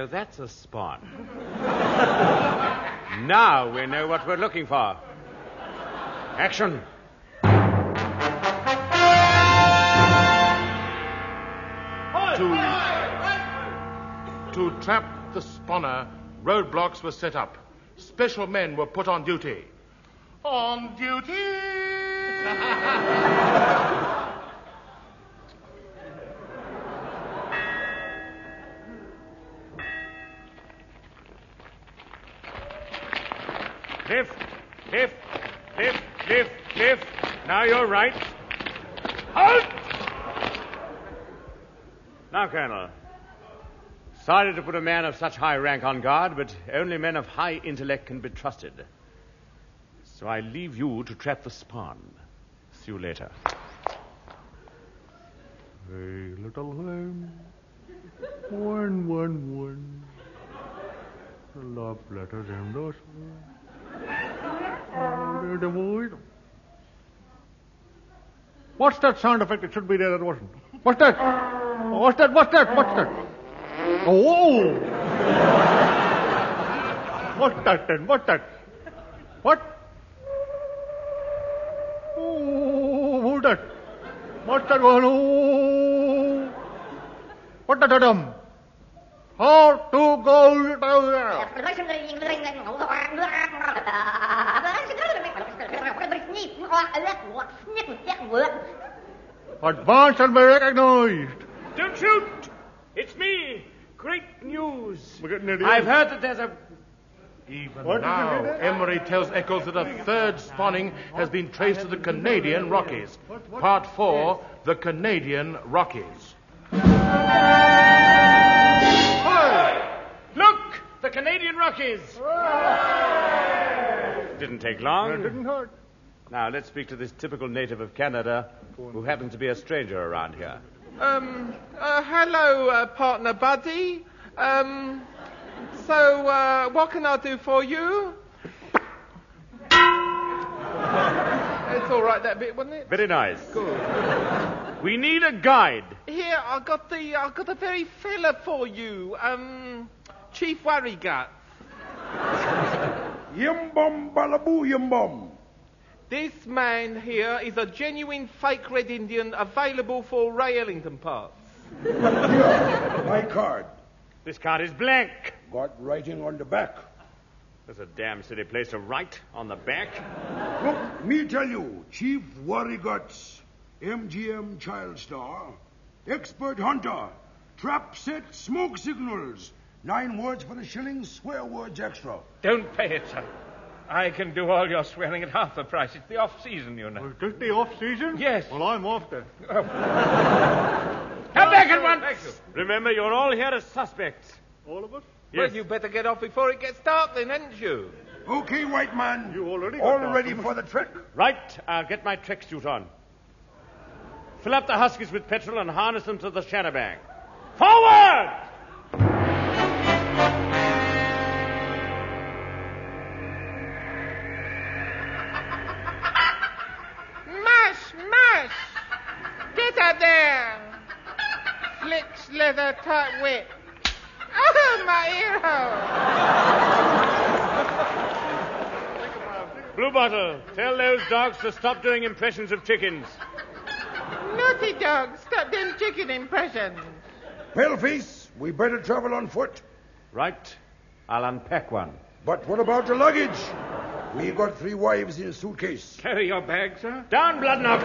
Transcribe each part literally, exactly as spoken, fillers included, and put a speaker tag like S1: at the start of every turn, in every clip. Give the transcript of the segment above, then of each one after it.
S1: So that's a spawn. Now we know what we're looking for. Action.
S2: To, to trap the spawner, roadblocks were set up. Special men were put on duty. On duty!
S1: Lift, lift, lift, lift, lift. Now you're right. Halt! Now, Colonel, sorry to put a man of such high rank on guard, but only men of high intellect can be trusted. So I leave you to trap the spawn. See you later.
S3: Hey, little lamb, one, one, one. The love letters and those. What's that sound effect? It should be there. That wasn't. What's that? What's that? What's that? What's that? Oh! What's that then? What's that? What? Oh, who's that? What's that going on? What's that, Adam? How to go down there? Advance and be recognized.
S1: Don't shoot! It's me. Great news.
S3: We're getting near the
S1: I've
S3: end.
S1: heard that there's a...
S2: Even
S3: What did you
S2: now,
S3: say there?
S2: Emery tells Eccles that a third spawning has been traced to the Canadian Rockies. Part four, the Canadian Rockies.
S1: Look! The Canadian Rockies! Didn't take long.
S3: That didn't hurt.
S1: Now, let's speak to this typical native of Canada who happens to be a stranger around here.
S4: Um, uh, hello, uh, partner Buddy. Um, so, uh, what can I do for you? It's all right, that bit, wasn't it?
S1: Very nice.
S4: Good.
S1: We need a guide.
S4: Here, I got the, I got the very fella for you. Um, Chief Worrygut.
S5: Yim bum balaboo yim bum.
S4: This man here is a genuine fake Red Indian available for Ray Ellington parts.
S5: Here, my card.
S1: This card is blank.
S5: Got writing on the back.
S1: There's a damn silly place to write on the back.
S5: Look, me tell you, Chief Worryguts, M G M Child Star, expert hunter, trap set smoke signals, nine words for the shilling, swear words extra.
S6: Don't pay it, sir. I can do all your swearing at half the price. It's the off-season, you know.
S3: Is this the off-season?
S6: Yes.
S3: Well, I'm off then.
S1: Come back at once! Remember, you're all here as suspects.
S3: All of us?
S4: Well, you better get off before it gets dark then, hadn't you?
S5: Okay, white man.
S3: You already got
S5: All
S3: that.
S5: ready for the trek?
S1: Right, I'll get my trek suit on. Fill up the huskies with petrol and harness them to the shanabang. Forward!
S4: Mash, mash! Get out there! Flicks leather tight whip. Oh, my hero!
S1: Blue Bottle, tell those dogs to stop doing impressions of chickens.
S4: Naughty dog, stop them chicken impressions.
S5: Paleface, we better travel on foot.
S1: Right, I'll unpack one.
S5: But what about the luggage? We got three wives in a suitcase.
S6: Carry your bag, sir?
S1: Down, Bloodknock!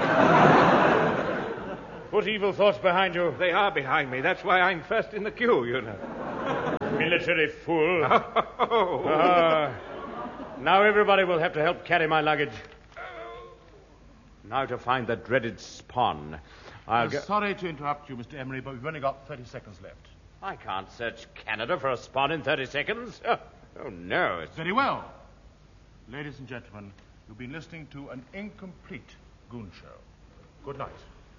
S1: Put evil thoughts behind you.
S6: They are behind me. That's why I'm first in the queue, you know.
S1: Military fool.
S6: Oh.
S1: Ah, now everybody will have to help carry my luggage. Now to find the dreaded spawn. I'll
S2: I'm
S1: go...
S2: sorry to interrupt you, Mister Emery, but we've only got thirty seconds left.
S1: I can't search Canada for a spawn in thirty seconds. Oh, oh no. It's...
S2: Very well. Ladies and gentlemen, you've been listening to an incomplete goon show. Good night.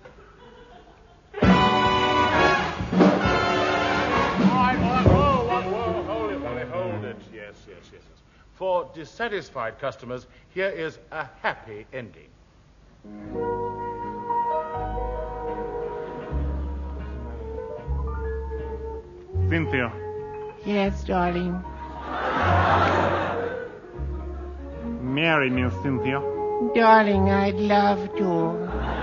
S2: All right, all right, whoa, whoa, whoa, hold it, hold it, hold it. Yes, yes, yes, yes. For dissatisfied customers, here is a happy ending.
S3: Cynthia,
S7: Yes, darling.
S3: Marry me, Cynthia.
S7: Darling, I'd love to.